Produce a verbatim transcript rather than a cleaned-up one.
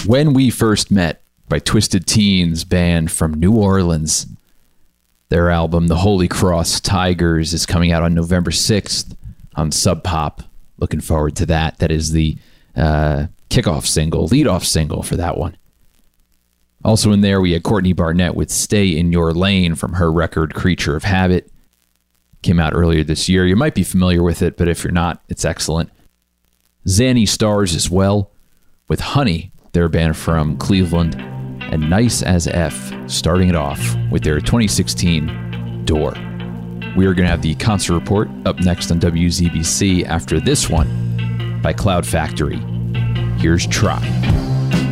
When We First Met by Twisted Teens, band from New Orleans. Their album, The Holy Cross Tigers, is coming out on November sixth on Sub Pop. Looking forward to that. That is the uh, kickoff single, lead-off single for that one. Also in there, we had Courtney Barnett with Stay in Your Lane from her record Creature of Habit. Came out earlier this year. You might be familiar with it, but if you're not, it's excellent. Zanny Stars as well with Honey, their band from Cleveland, and Nice as F, starting it off with their twenty sixteen Door. We are going to have the concert report up next on W Z B C after this one by Cloud Factory. Here's Try.